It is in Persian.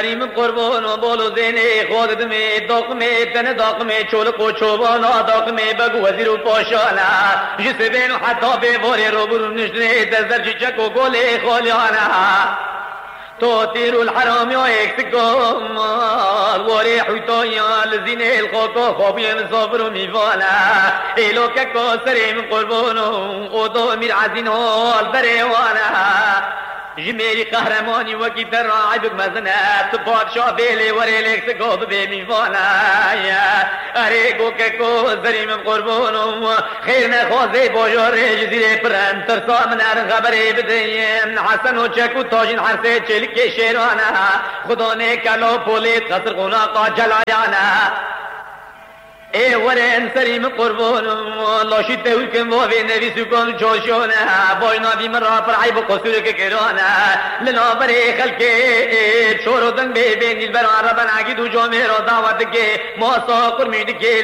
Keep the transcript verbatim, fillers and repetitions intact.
ریم قربان و بولو زینه خود دمی داغمه تن داغمه چول کو چوبانا داغمه بگو وزیر و پاشانا جسه بینو حتی به وری رو برو نشنه دزر چچک و گل خالیانا تو تیر الحرام یا اکسکم وری حیطا یا لزینه الخاکا خوابی مصابر و میوانا ایلو که کاسریم قربان و دو میر عزین حال بریوانا جميري قهرماني وكي تراعي بك مزنات بادشاه بيلي وري ليك تقوض بيمي فانا يا اريقو كيكو زريم بقربون خيرنا خوزي بوجوري جزيري بران ترسا من ارن خبري بدين حسن وچكو تاجين حرسي چلكي شيرانا خدوني كالو بوليت خسر قناقا جلايانا اے ورن سریم قربان لاشی توی کن و به نوی سکون جوشونه باینا بی مرا پر عیب و قصور که کرانه لنا بری خلقه چورو دن بی بین نیل بران ربن عقید و جامعه را دعوت که ما ساقر میده که